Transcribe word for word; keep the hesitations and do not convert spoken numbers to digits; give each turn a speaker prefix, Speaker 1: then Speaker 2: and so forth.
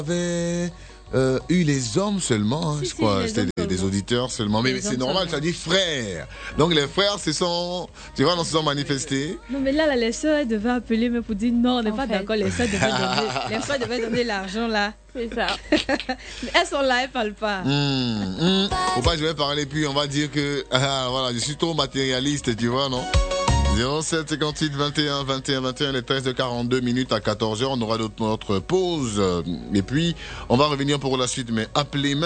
Speaker 1: avait euh, eu les hommes seulement, hein,
Speaker 2: Si,
Speaker 1: je
Speaker 2: si,
Speaker 1: crois,
Speaker 2: les
Speaker 1: c'était
Speaker 2: hommes
Speaker 1: des, des
Speaker 2: seulement.
Speaker 1: auditeurs seulement. Mais,
Speaker 2: Les
Speaker 1: mais c'est
Speaker 2: hommes
Speaker 1: normal,
Speaker 2: seulement.
Speaker 1: tu as dit frères. Donc les frères se sont, tu vois, non, se sont manifestés.
Speaker 2: Non, mais là, là, les sœurs, elles devaient appeler, mais pour dire non, on n'est
Speaker 3: En
Speaker 2: pas
Speaker 3: fait.
Speaker 2: d'accord. Les sœurs devaient donner, les frères devaient donner l'argent là.
Speaker 3: C'est ça.
Speaker 2: Mais elles sont là, elles parlent pas.
Speaker 1: Hum, hum. Faut pas que je vais parler, puis on va dire que, ah, voilà, je suis trop matérialiste, tu vois, non? zéro sept cinquante-huit vingt et un vingt et un vingt et un, les treize de quarante-deux minutes à quatorze heures, on aura notre, notre pause. Et puis, on va revenir pour la suite, mais appelez